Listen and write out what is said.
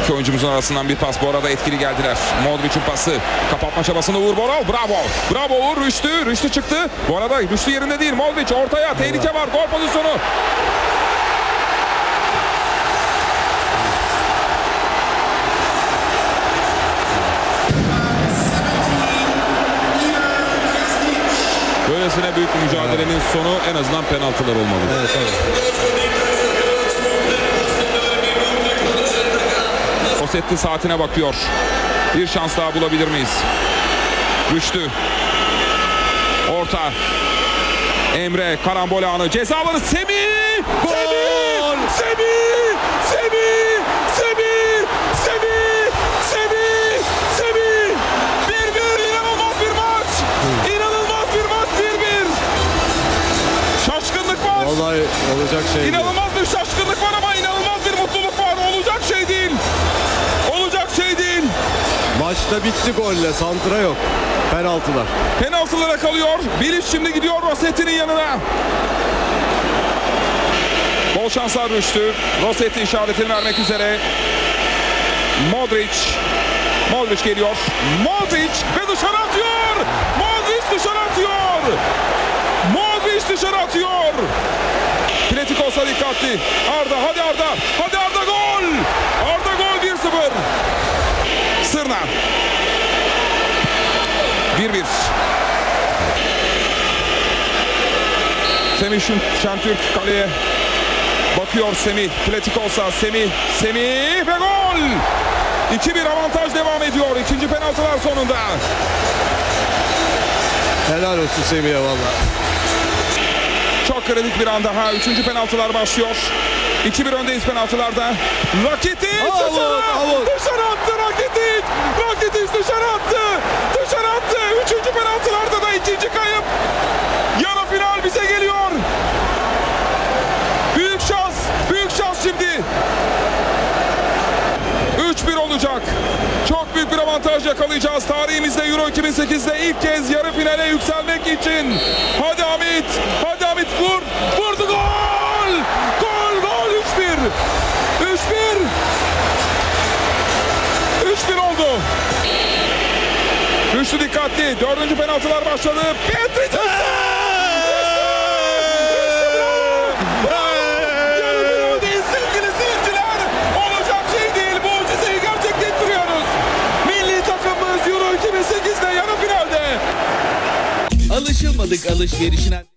İki oyuncumuzun arasından bir pas. Bu arada etkili geldiler. Modric'in pası. Kapatma çabasında Uğur Boral. Bravo. Bravo Uğur. Rüştü çıktı. Bu arada Rüştü yerinde değil. Modric ortaya. Tehlike var. Gol pozisyonu. Böylesine büyük bir mücadelenin sonu en azından penaltılar olmalı. Evet, evet. Rossetti saatine bakıyor. Bir şans daha bulabilir miyiz? Rüştü. Orta. Emre karambol anı. Ceza alanı. Semih! Gol! Semih! Semih! Semih! Semih! Semih! Semih! 1-1 inanılmaz bir maç. İnanılmaz bir maç 1-1. Şaşkınlık var. Vallahi olacak şey değil. İnanılmaz bir şaşkınlık var ama inanılmaz bir mutluluk var. Olacak şey değil. Olacak şey değil. Maçta bitti golle. Santra yok. Penaltılar. Penaltılara kalıyor. Bilic şimdi gidiyor Rossetti'nin yanına. Bol şanslar Rüştü. Rossetti işaretini vermek üzere. Modric geliyor. Modric ve dışarı atıyor. Modric dışarı atıyor. Modric dışarı atıyor. Pletikos'a dikkatli. Arda hadi Arda. Hadi Arda gol. Arda gol 1-0. Sırna. 1-1. Semih Şentürk kaleye bakıyor. Semih Pletikos'a. Semih ve gol. 2-1 avantaj devam ediyor. İkinci penaltılar sonunda. Helal olsun Semih'e valla. Çok kritik bir an daha. Üçüncü penaltılar başlıyor. 2-1 öndeyiz penaltılarda. Rakitic dışarı attı Rakitic. Rakitic dışarı attı. Üçüncü penaltılarda da ikinci kayıp. Yarı final bize geliyor. Büyük şans şimdi. 3-1 olacak. Çok büyük bir avantaj yakalayacağız. Tarihimizde Euro 2008'de ilk kez yarı finale yükselmek için. Hadi Hamit. Vurdu gol. Gol 3-1. 3-1 oldu. Rüştü dikkatli. Dördüncü penaltılar başladı. Petric. Sevgili seyirciler, olacak şey değil. Mucizeyi gerçekleştiriyoruz. Milli takımımız Euro 2008'de yarı finalde. Alışılmadık alışverişine